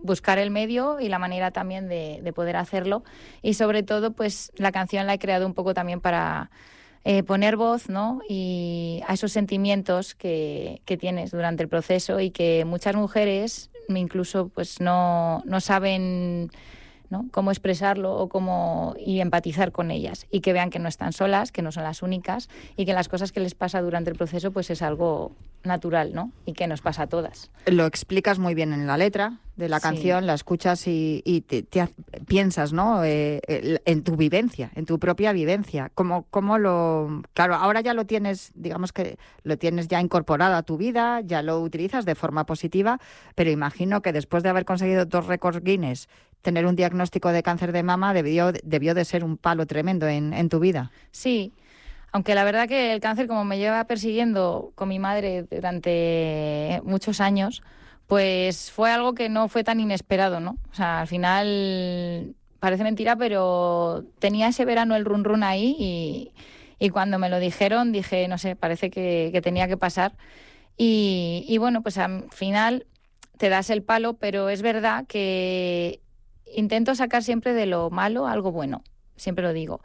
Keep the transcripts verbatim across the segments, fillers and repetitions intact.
buscar el medio y la manera también de, de poder hacerlo. Y sobre todo, pues la canción la he creado un poco también para eh, poner voz, ¿no? Y a esos sentimientos que, que tienes durante el proceso y que muchas mujeres incluso pues no, no saben, ¿no?, cómo expresarlo o cómo y empatizar con ellas, y que vean que no están solas, que no son las únicas, y que las cosas que les pasa durante el proceso pues es algo natural, ¿no?, y que nos pasa a todas. Lo explicas muy bien en la letra de la canción, sí. La escuchas y, y te, te piensas, ¿no?, eh, en tu vivencia, en tu propia vivencia. ¿Cómo, cómo lo...? Claro, ahora ya lo tienes, digamos que lo tienes ya incorporado a tu vida, ya lo utilizas de forma positiva, pero imagino que después de haber conseguido dos récords Guinness, tener un diagnóstico de cáncer de mama debió, debió de ser un palo tremendo en, en tu vida. Sí, aunque la verdad que el cáncer, como me lleva persiguiendo con mi madre durante muchos años, pues fue algo que no fue tan inesperado, ¿no? O sea, al final parece mentira, pero tenía ese verano el run run ahí y, y cuando me lo dijeron dije, no sé, parece que, que tenía que pasar. Y, y bueno, pues al final te das el palo, pero es verdad que intento sacar siempre de lo malo algo bueno, siempre lo digo.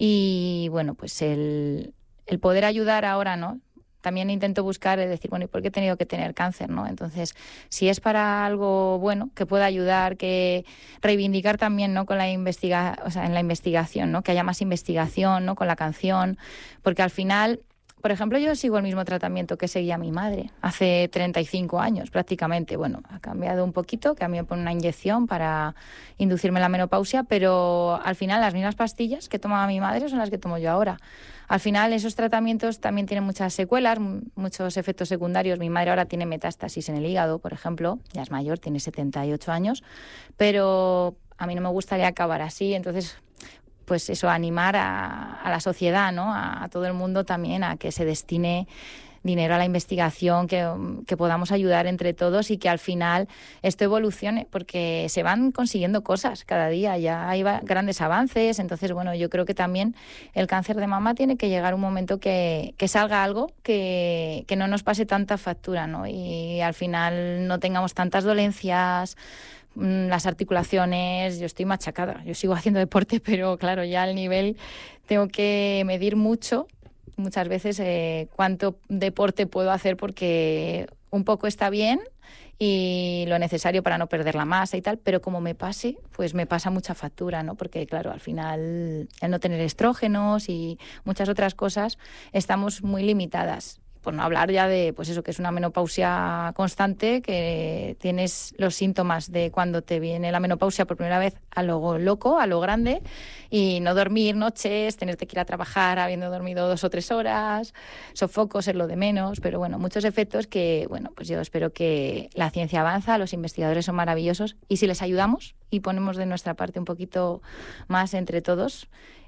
Y bueno, pues el, el poder ayudar ahora, ¿no? También intento buscar, es decir, bueno, ¿y por qué he tenido que tener cáncer, no? Entonces, si es para algo bueno, que pueda ayudar, que reivindicar también, ¿no?, con la investiga, o sea, en la investigación, ¿no?, que haya más investigación, ¿no?, con la canción, porque al final, por ejemplo, yo sigo el mismo tratamiento que seguía mi madre hace treinta y cinco años prácticamente. Bueno, ha cambiado un poquito, que a mí me pone una inyección para inducirme la menopausia, pero al final las mismas pastillas que tomaba mi madre son las que tomo yo ahora. Al final esos tratamientos también tienen muchas secuelas, muchos efectos secundarios. Mi madre ahora tiene metástasis en el hígado, por ejemplo, ya es mayor, tiene setenta y ocho años, pero a mí no me gustaría acabar así, entonces pues eso, animar a, a la sociedad, ¿no?, a, a todo el mundo también a que se destine dinero a la investigación, que, que podamos ayudar entre todos y que al final esto evolucione, porque se van consiguiendo cosas cada día, ya hay grandes avances. Entonces, bueno, yo creo que también el cáncer de mama tiene que llegar un momento que, que salga algo que, que no nos pase tanta factura, ¿no?, y al final no tengamos tantas dolencias, las articulaciones. Yo estoy machacada, yo sigo haciendo deporte, pero claro, ya al nivel tengo que medir mucho, muchas veces eh, cuánto deporte puedo hacer, porque un poco está bien y lo necesario para no perder la masa y tal, pero como me pase, pues me pasa mucha factura, ¿no? Porque claro, al final el no tener estrógenos y muchas otras cosas, estamos muy limitadas. Por no hablar ya de, pues eso, que es una menopausia constante, que tienes los síntomas de cuando te viene la menopausia por primera vez a lo loco, a lo grande, y no dormir noches, tenerte que ir a trabajar habiendo dormido dos o tres horas, sofocos es lo de menos, pero bueno, muchos efectos que, bueno, pues yo espero que la ciencia avanza, los investigadores son maravillosos, y si les ayudamos y ponemos de nuestra parte un poquito más entre todos,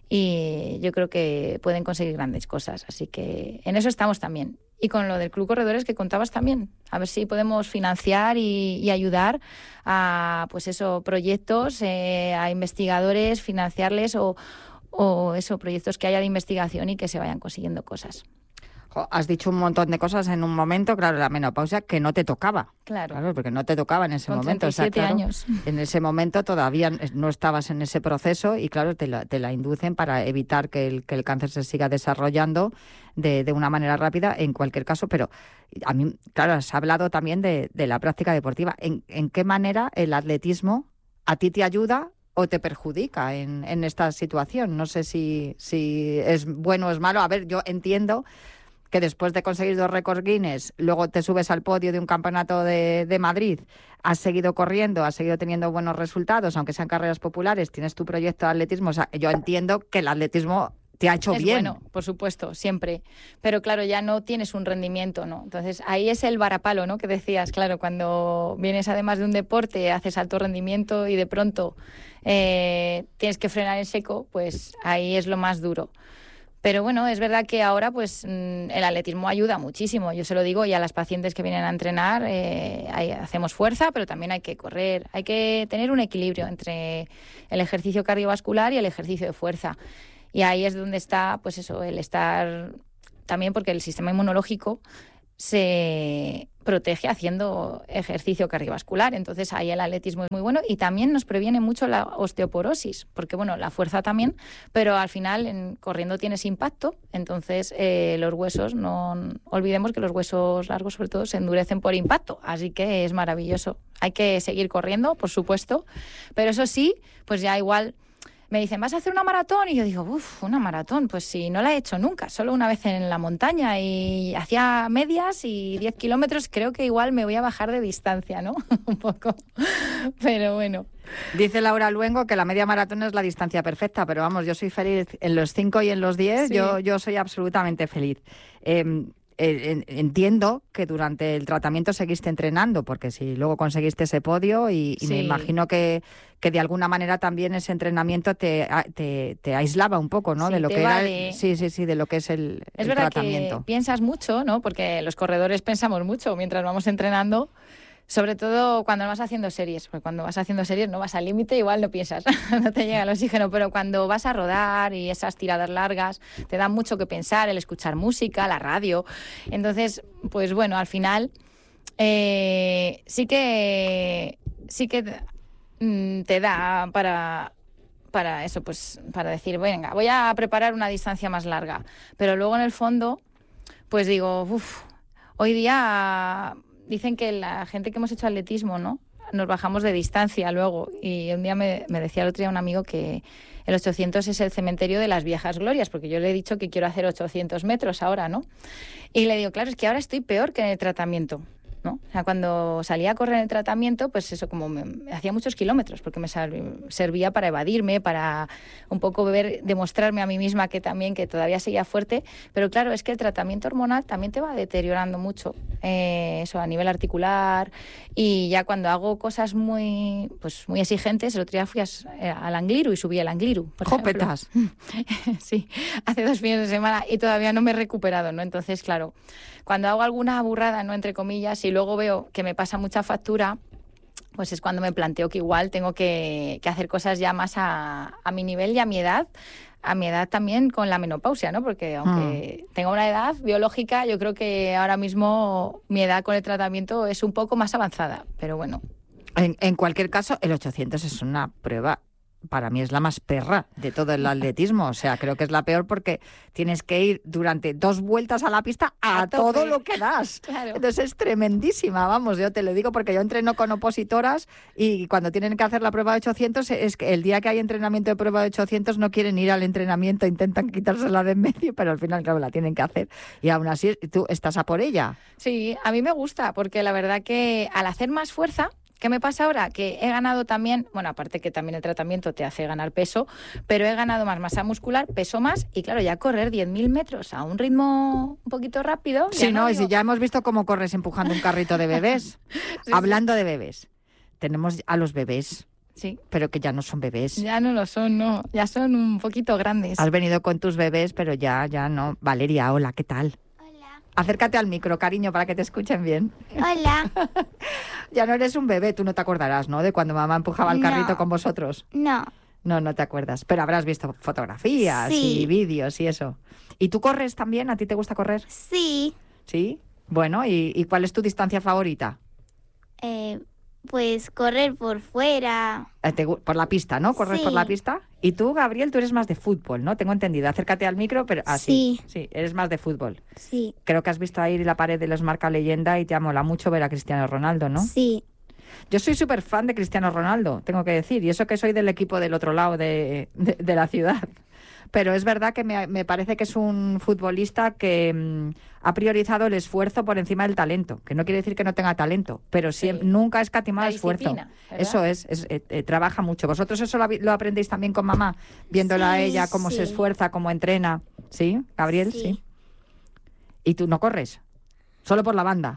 y yo creo que pueden conseguir grandes cosas. Así que en eso estamos también. Y con lo del Club Corredores que contabas también, a ver si podemos financiar y, y ayudar a, pues eso, proyectos, eh, a investigadores, financiarles o, o eso, proyectos que haya de investigación y que se vayan consiguiendo cosas. Has dicho un montón de cosas en un momento, claro, la menopausia que no te tocaba. Claro. Claro, porque no te tocaba en ese Con momento. treinta y siete o sea, claro, años. En ese momento todavía no estabas en ese proceso y, claro, te la, te la inducen para evitar que el, que el cáncer se siga desarrollando de, de una manera rápida, en cualquier caso. Pero a mí, claro, has hablado también de, de la práctica deportiva. ¿En, ¿En qué manera el atletismo a ti te ayuda o te perjudica en, en esta situación? No sé si, si es bueno o es malo. A ver, yo entiendo que después de conseguir dos récords Guinness, luego te subes al podio de un campeonato de, de Madrid, has seguido corriendo, has seguido teniendo buenos resultados, aunque sean carreras populares, tienes tu proyecto de atletismo. O sea, yo entiendo que el atletismo te ha hecho es bien. Bueno, por supuesto, siempre. Pero claro, ya no tienes un rendimiento, ¿no? Entonces, ahí es el varapalo, ¿no?, que decías. Claro, cuando vienes además de un deporte, haces alto rendimiento y de pronto eh, tienes que frenar en seco, pues ahí es lo más duro. Pero bueno, es verdad que ahora pues el atletismo ayuda muchísimo. Yo se lo digo y a las pacientes que vienen a entrenar, eh, hay, hacemos fuerza, pero también hay que correr. Hay que tener un equilibrio entre el ejercicio cardiovascular y el ejercicio de fuerza. Y ahí es donde está, pues eso, el estar también, porque el sistema inmunológico se protege haciendo ejercicio cardiovascular. Entonces ahí el atletismo es muy bueno y también nos previene mucho la osteoporosis, porque bueno, la fuerza también, pero al final en, corriendo tienes impacto, entonces eh, los huesos, no olvidemos que los huesos largos sobre todo se endurecen por impacto, así que es maravilloso. Hay que seguir corriendo, por supuesto, pero eso sí, pues ya igual me dicen, ¿vas a hacer una maratón? Y yo digo, uff, una maratón, pues si no la he hecho nunca, solo una vez en la montaña y hacía medias y diez kilómetros, creo que igual me voy a bajar de distancia, ¿no? Un poco, pero bueno. Dice Laura Luengo que la media maratón es la distancia perfecta, pero vamos, yo soy feliz en los cinco y en los diez, sí. yo, yo soy absolutamente feliz. Eh, Entiendo que durante el tratamiento seguiste entrenando, porque si luego conseguiste ese podio y, y sí. me imagino que, que de alguna manera también ese entrenamiento te, te, te aislaba un poco, ¿no? Sí, de lo que vale. era, sí, sí, sí, de lo que es el, es el verdad tratamiento. Que piensas mucho, ¿no? Porque los corredores pensamos mucho mientras vamos entrenando. Sobre todo cuando vas haciendo series, porque cuando vas haciendo series no vas al límite, igual no piensas, no te llega el oxígeno, pero cuando vas a rodar y esas tiradas largas te dan mucho que pensar, el escuchar música, la radio. Entonces, pues bueno, al final eh, sí que sí que te, te da para... para eso, pues para decir, venga, voy a preparar una distancia más larga. Pero luego en el fondo, pues digo, uff, hoy día... Dicen que la gente que hemos hecho atletismo, ¿no? Nos bajamos de distancia luego. Y un día me, me decía el otro día un amigo que el ochocientos es el cementerio de las viejas glorias, porque yo le he dicho que quiero hacer ochocientos metros ahora, ¿no? Y le digo, claro, es que ahora estoy peor que en el tratamiento, ¿no? O sea, cuando salía a correr en el tratamiento, pues eso, como me, me hacía muchos kilómetros, porque me servía para evadirme, para un poco ver, demostrarme a mí misma que también, que todavía seguía fuerte, pero claro, es que el tratamiento hormonal también te va deteriorando mucho, eh, eso a nivel articular, y ya cuando hago cosas muy, pues muy exigentes, el otro día fui a, al Angliru y subí al Angliru, por ¡Jopetas! ejemplo. Sí, hace dos fines de semana y todavía no me he recuperado, ¿no? Entonces, claro, cuando hago alguna burrada, ¿no? Entre comillas, y luego veo que me pasa mucha factura, pues es cuando me planteo que igual tengo que, que hacer cosas ya más a, a mi nivel y a mi edad, a mi edad también con la menopausia, ¿no? Porque aunque mm. tenga una edad biológica, yo creo que ahora mismo mi edad con el tratamiento es un poco más avanzada, pero bueno. En, en cualquier caso, el ochocientos es una prueba, para mí es la más perra de todo el atletismo. O sea, creo que es la peor porque tienes que ir durante dos vueltas a la pista a, a todo lo que das. Claro. Entonces es tremendísima, vamos, yo te lo digo porque yo entreno con opositoras y cuando tienen que hacer la prueba de ochocientos, es que el día que hay entrenamiento de prueba de ochocientos no quieren ir al entrenamiento, intentan quitársela de en medio, pero al final, claro, la tienen que hacer. Y aún así, ¿tú estás a por ella? Sí, a mí me gusta porque la verdad que al hacer más fuerza, ¿qué me pasa ahora? Que he ganado también, bueno, aparte que también el tratamiento te hace ganar peso, pero he ganado más masa muscular, peso más, y claro, ya correr diez mil metros a un ritmo un poquito rápido... Sí, no, no y si ya hemos visto cómo corres empujando un carrito de bebés. Sí, hablando sí. de bebés, tenemos a los bebés, sí, pero que ya no son bebés. Ya no lo son, no, ya son un poquito grandes. Has venido con tus bebés, pero ya, ya no. Valeria, hola, ¿qué tal? Acércate al micro, cariño, para que te escuchen bien. Hola. Ya no eres un bebé, tú no te acordarás, ¿no? De cuando mamá empujaba el carrito no. con vosotros. No. No, no te acuerdas. Pero habrás visto fotografías sí. y vídeos y eso. ¿Y tú corres también? ¿A ti te gusta correr? Sí. ¿Sí? Bueno, ¿y, y cuál es tu distancia favorita? Eh, pues correr por fuera. Eh, te, por la pista, ¿no? ¿Corres sí. por la pista? Y tú, Gabriel, tú eres más de fútbol, ¿no? Tengo entendido. Acércate al micro, pero así. Ah, sí. sí, eres más de fútbol. Sí. Creo que has visto ahí la pared de los marca leyenda y te mola mucho ver a Cristiano Ronaldo, ¿no? Sí. Yo soy súper fan de Cristiano Ronaldo, tengo que decir, y eso que soy del equipo del otro lado de, de, de la ciudad. Pero es verdad que me, me parece que es un futbolista que mmm, ha priorizado el esfuerzo por encima del talento, que no quiere decir que no tenga talento, pero sí. siempre, nunca ha escatimado esfuerzo. ¿Verdad? Eso es, es eh, eh, trabaja mucho. ¿Vosotros eso lo, lo aprendéis también con mamá? Viéndola sí, a ella, cómo sí. se esfuerza, cómo entrena. ¿Sí, Gabriel? Sí. sí. ¿Y tú no corres? ¿Solo por la banda?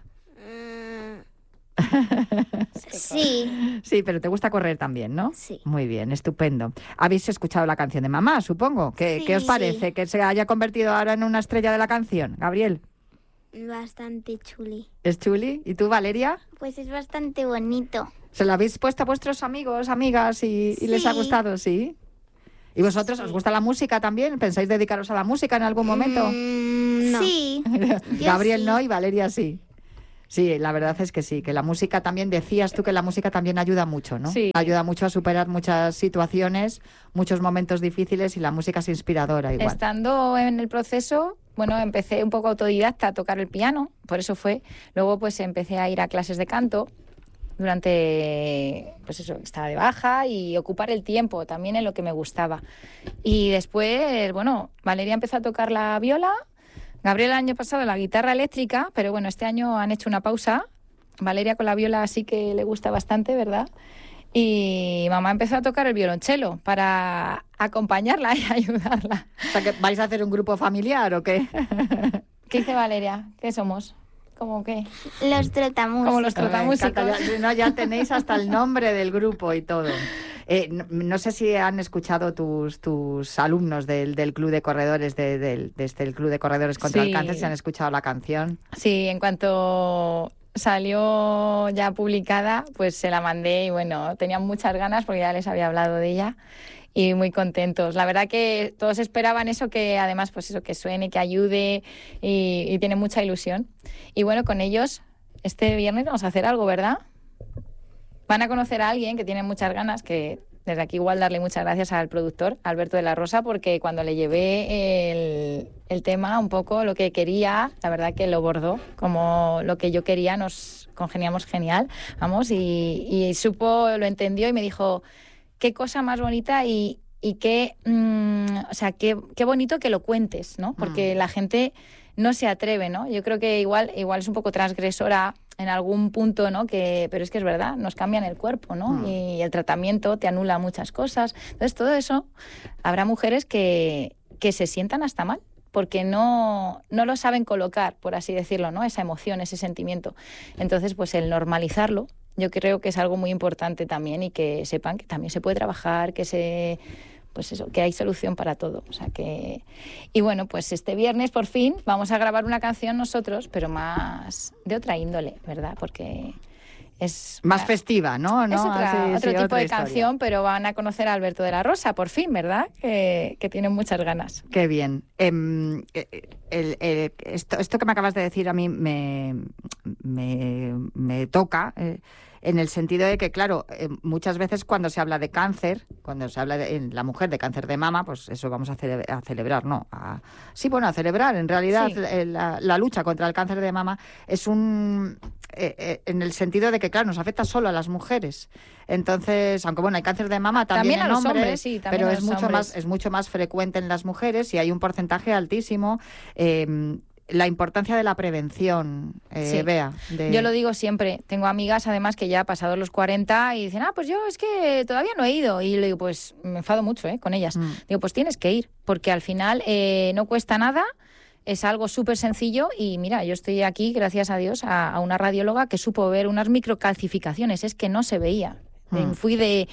Sí. Sí, pero te gusta correr también, ¿no? Sí. Muy bien, estupendo. ¿Habéis escuchado la canción de mamá, supongo? ¿Qué, sí, ¿qué os parece? Sí. ¿Que se haya convertido ahora en una estrella de la canción? Gabriel. Bastante chuli. ¿Es chuli? ¿Y tú, Valeria? Pues es bastante bonito. ¿Se lo habéis puesto a vuestros amigos, amigas y, sí. y les ha gustado? Sí. ¿Y vosotros, os gusta la música también? ¿Pensáis dedicaros a la música en algún momento? Mm, no. Sí. Yo Gabriel sí. no y Valeria sí. Sí, la verdad es que sí, que la música también, decías tú que la música también ayuda mucho, ¿no? Sí. Ayuda mucho a superar muchas situaciones, muchos momentos difíciles y la música es inspiradora igual. Estando en el proceso, bueno, empecé un poco autodidacta a tocar el piano, por eso fue. Luego pues empecé a ir a clases de canto durante, pues eso, estaba de baja y ocupar el tiempo también en lo que me gustaba. Y después, bueno, Valeria empezó a tocar la viola, Gabriel el año pasado la guitarra eléctrica, pero bueno, este año han hecho una pausa. Valeria con la viola sí que le gusta bastante, ¿verdad? Y mamá empezó a tocar el violonchelo para acompañarla y ayudarla. O sea, que ¿vais a hacer un grupo familiar o qué? ¿Qué dice Valeria? ¿Qué somos? ¿Cómo qué? Los trotamúsicos. Como los trotamúsicos. Me encanta, ya, no, ya tenéis hasta el nombre del grupo y todo. Eh, no, no sé si han escuchado tus tus alumnos del, del Club de Corredores, de, del, desde el Club de Corredores contra Sí. el Cáncer, si han escuchado la canción. Sí, en cuanto salió ya publicada, pues se la mandé y bueno, tenían muchas ganas porque ya les había hablado de ella y muy contentos. La verdad que todos esperaban eso, que además pues eso, que suene, que ayude y, y tienen mucha ilusión. Y bueno, con ellos este viernes vamos a hacer algo, ¿verdad? Van a conocer a alguien que tiene muchas ganas, que desde aquí igual darle muchas gracias al productor, Alberto de la Rosa, porque cuando le llevé el, el tema, un poco lo que quería, la verdad que lo bordó, como lo que yo quería, nos congeniamos genial, vamos, y, y supo, lo entendió y me dijo, qué cosa más bonita y, y qué, mmm, o sea, qué, qué bonito que lo cuentes, ¿no? Porque mm. la gente no se atreve, ¿no? Yo creo que igual, igual es un poco transgresora en algún punto, ¿no? Que, pero es que es verdad, nos cambian el cuerpo, ¿no? Mm. Y el tratamiento te anula muchas cosas. Entonces, todo eso, habrá mujeres que, que se sientan hasta mal, porque no, no lo saben colocar, por así decirlo, ¿no? Esa emoción, ese sentimiento. Entonces, pues el normalizarlo, yo creo que es algo muy importante también y que sepan que también se puede trabajar, que se... pues eso, que hay solución para todo. O sea que... Y bueno, pues este viernes por fin vamos a grabar una canción nosotros, pero más de otra índole, ¿verdad? Porque es... Más una... festiva, ¿no? ¿no? Es otra, sí, otro sí, tipo otra de historia. canción, pero van a conocer a Alberto de la Rosa, por fin, ¿verdad? Que, que tienen muchas ganas. Qué bien. Eh, el, el, esto, esto que me acabas de decir a mí me, me, me toca... Eh, en el sentido de que, claro, eh, muchas veces cuando se habla de cáncer, cuando se habla de, en la mujer de cáncer de mama, pues eso vamos a, cele- a celebrar, ¿no? A, sí, bueno, a celebrar. En realidad, sí. la, la lucha contra el cáncer de mama es un... Eh, eh, en el sentido de que, claro, nos afecta solo a las mujeres. Entonces, aunque bueno, hay cáncer de mama también, también en a los hombres, hombres, sí, también pero a es los mucho hombres. más es mucho más frecuente en las mujeres y hay un porcentaje altísimo. Eh, La importancia de la prevención, eh, sí. Bea. De... Yo lo digo siempre. Tengo amigas, además, que ya han pasado los cuarenta y dicen, ah, pues yo es que todavía no he ido. Y le digo, pues me enfado mucho ¿eh? con ellas. Mm. Digo, pues tienes que ir, porque al final eh, no cuesta nada, es algo súper sencillo. Y mira, yo estoy aquí, gracias a Dios, a, a una radióloga que supo ver unas microcalcificaciones. Es que no se veía. Mm. Fui de,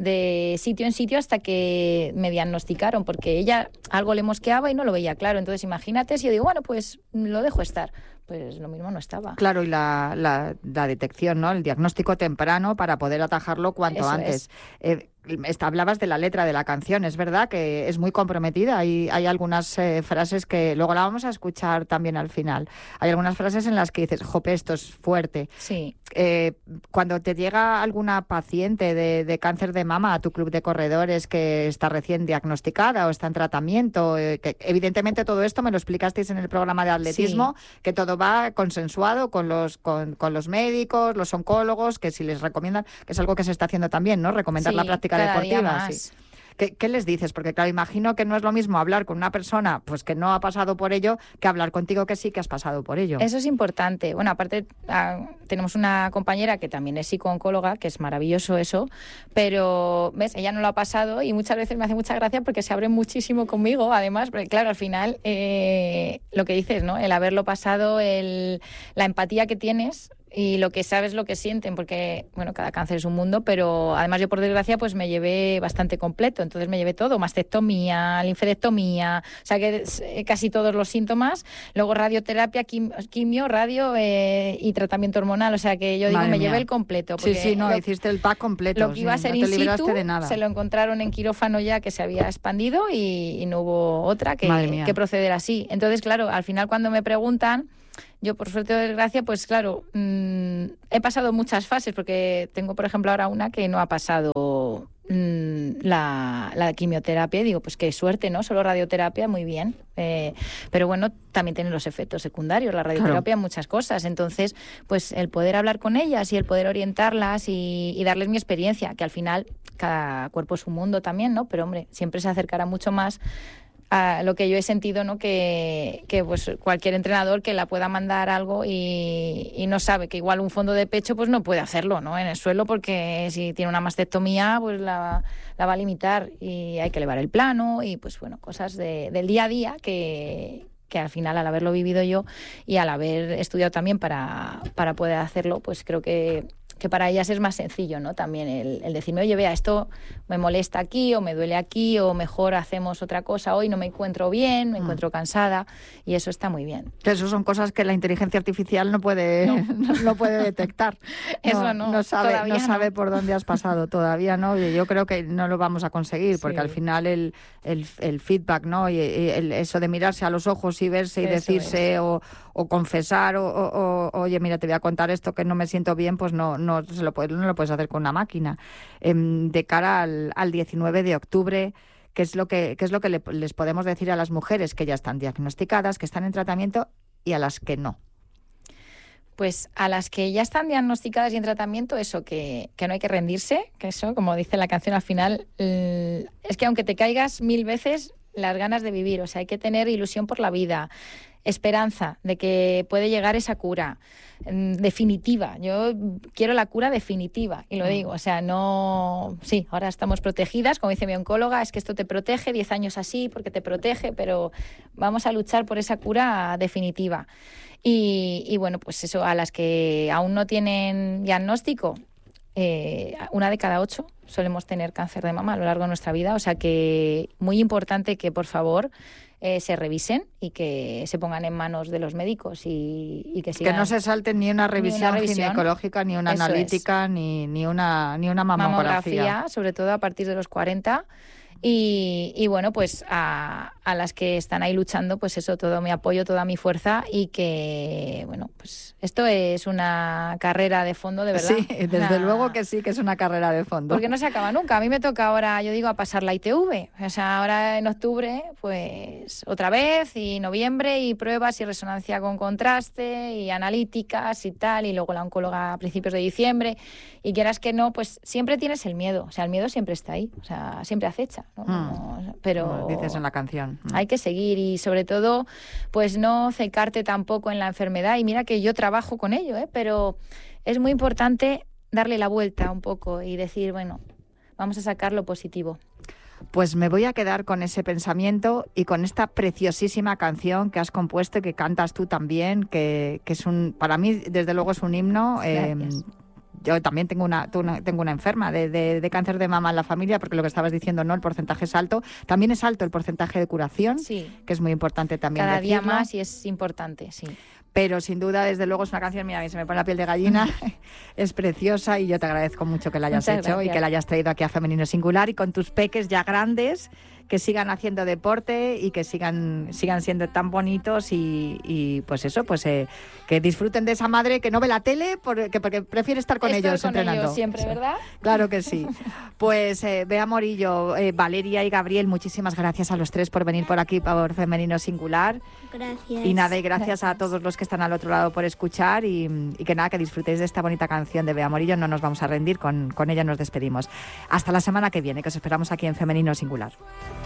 de sitio en sitio hasta que me diagnosticaron, porque ella algo le mosqueaba y no lo veía claro. Entonces, imagínate si yo digo, bueno, pues lo dejo estar. Pues lo mismo no estaba. Claro, y la, la, la detección, ¿no? El diagnóstico temprano para poder atajarlo cuanto Eso antes. Es. Eh, hablabas de la letra de la canción, es verdad que es muy comprometida. Hay, hay algunas eh, frases que luego la vamos a escuchar también al final. Hay algunas frases en las que dices, jope, esto es fuerte. Sí. Eh, cuando te llega alguna paciente de, de cáncer de mama a tu club de corredores que está recién diagnosticada o está en tratamiento, eh, que evidentemente todo esto me lo explicasteis en el programa de atletismo, sí. que todo va consensuado con los con, con los médicos, los oncólogos, que si les recomiendan, que es algo que se está haciendo también, ¿no? Recomendar sí, la práctica cada deportiva. Día más. Sí. ¿Qué, ¿Qué les dices? Porque claro, imagino que no es lo mismo hablar con una persona pues que no ha pasado por ello que hablar contigo que sí que has pasado por ello. Eso es importante. Bueno, aparte uh, tenemos una compañera que también es psicooncóloga, que es maravilloso eso, pero ves, ella no lo ha pasado y muchas veces me hace mucha gracia porque se abre muchísimo conmigo, además, porque claro, al final eh, lo que dices, ¿no? El haberlo pasado, el, la empatía que tienes y lo que sabes lo que sienten, porque, bueno, cada cáncer es un mundo, pero además yo, por desgracia, pues me llevé bastante completo, entonces me llevé todo, mastectomía, linfedectomía, o sea que casi todos los síntomas, luego radioterapia, quimio, radio eh, y tratamiento hormonal, o sea que yo digo, Madre me mía. llevé el completo. Sí, sí, no, lo, hiciste el pack completo. Lo que iba a ser no in te libraste situ, de nada. se lo encontraron en quirófano ya que se había expandido y, y no hubo otra que, que proceder así. Entonces, claro, al final cuando me preguntan, yo por suerte o desgracia, pues claro, mmm, he pasado muchas fases, porque tengo, por ejemplo, ahora una que no ha pasado mmm, la, la quimioterapia, y digo, pues qué suerte, ¿no? Solo radioterapia, muy bien. Eh, pero bueno, también tiene los efectos secundarios, la radioterapia, claro. Muchas cosas. Entonces, pues el poder hablar con ellas y el poder orientarlas y, y darles mi experiencia, que al final cada cuerpo es un mundo también, ¿no? Pero hombre, siempre se acercará mucho más a lo que yo he sentido, ¿no? Que, que pues cualquier entrenador que la pueda mandar algo y, y no sabe que igual un fondo de pecho pues no puede hacerlo, ¿no? En el suelo, porque si tiene una mastectomía pues la, la va a limitar y hay que elevar el plano y pues bueno, cosas de, del día a día que, que al final, al haberlo vivido yo y al haber estudiado también para, para poder hacerlo, pues creo que que para ellas es más sencillo, ¿no? También el, el decirme, oye, vea, esto me molesta aquí o me duele aquí o mejor hacemos otra cosa, hoy no me encuentro bien, me mm. encuentro cansada, y eso está muy bien. Que eso son cosas que la inteligencia artificial no puede, no. no puede detectar. Eso no, no, no sabe, todavía no sabe no. por dónde has pasado, todavía no, y yo creo que no lo vamos a conseguir, sí. Porque al final el, el, el feedback, ¿no? Y el, eso de mirarse a los ojos y verse y eso decirse o, o confesar o, o, o, oye, mira, te voy a contar esto que no me siento bien, pues no, no se lo puedes, no lo puedes hacer con una máquina. Eh, de cara al, al diecinueve de octubre, ¿qué es lo que, qué es lo que le, les podemos decir a las mujeres que ya están diagnosticadas, que están en tratamiento, y a las que no? Pues a las que ya están diagnosticadas y en tratamiento, eso, que, que no hay que rendirse, que eso, como dice la canción al final, eh, es que aunque te caigas mil veces, las ganas de vivir, o sea, hay que tener ilusión por la vida, esperanza de que puede llegar esa cura definitiva. Yo quiero la cura definitiva y lo digo, o sea, no... Sí, ahora estamos protegidas, como dice mi oncóloga, es que esto te protege, diez años así porque te protege, pero vamos a luchar por esa cura definitiva. Y, y bueno, pues eso, a las que aún no tienen diagnóstico, eh, una de cada ocho solemos tener cáncer de mama a lo largo de nuestra vida, o sea que muy importante que, por favor, Eh, se revisen y que se pongan en manos de los médicos y, y que sigan. Que no se salten ni una revisión, ni una revisión ginecológica, ni una Eso analítica, es. ni, ni, una, ni una mamografía. Mamografía, sobre todo a partir de los cuarenta. Y, y bueno, pues a, a las que están ahí luchando, pues eso, todo mi apoyo, toda mi fuerza, y que, bueno, pues esto es una carrera de fondo, de verdad. Sí, desde una... luego que sí, que es una carrera de fondo. Porque no se acaba nunca. A mí me toca ahora, yo digo, a pasar la I T V. O sea, ahora en octubre, pues otra vez, y noviembre, y pruebas y resonancia con contraste, y analíticas y tal, y luego la oncóloga a principios de diciembre. Y quieras que no, pues siempre tienes el miedo. O sea, el miedo siempre está ahí. O sea, siempre acecha. ¿no? Mm. Pero Como dices en la canción. Mm. Hay que seguir y sobre todo pues no cecarte tampoco en la enfermedad, y mira que yo trabajo con ello, ¿eh? Pero es muy importante darle la vuelta un poco y decir, bueno, vamos a sacar lo positivo. Pues me voy a quedar con ese pensamiento y con esta preciosísima canción que has compuesto y que cantas tú también, que, que es un, para mí desde luego es un himno. Eh, Yo también tengo una, tengo una enferma de, de, de cáncer de mama en la familia, porque lo que estabas diciendo, ¿no? El porcentaje es alto. También es alto el porcentaje de curación, sí. que es muy importante también Cada decirlo. día más, y es importante, sí. Pero sin duda, desde luego, es una canción, mira, a mí se me pone la piel de gallina, es preciosa, y yo te agradezco mucho que la hayas Muchas hecho gracias. Y que la hayas traído aquí a Femenino Singular, y con tus peques ya grandes, que sigan haciendo deporte y que sigan sigan siendo tan bonitos y, y pues eso, pues eh, que disfruten de esa madre que no ve la tele porque, porque prefiere estar con Estoy ellos con entrenando. Ellos siempre, ¿verdad? Claro que sí. Pues eh, Bea Morillo, eh, Valeria y Gabriel, muchísimas gracias a los tres por venir por aquí, por Femenino Singular. Gracias. Y nada, y gracias, gracias a todos los que están al otro lado por escuchar, y, y que nada, que disfrutéis de esta bonita canción de Bea Morillo. No nos vamos a rendir, con, con ella nos despedimos. Hasta la semana que viene, que os esperamos aquí en Femenino Singular.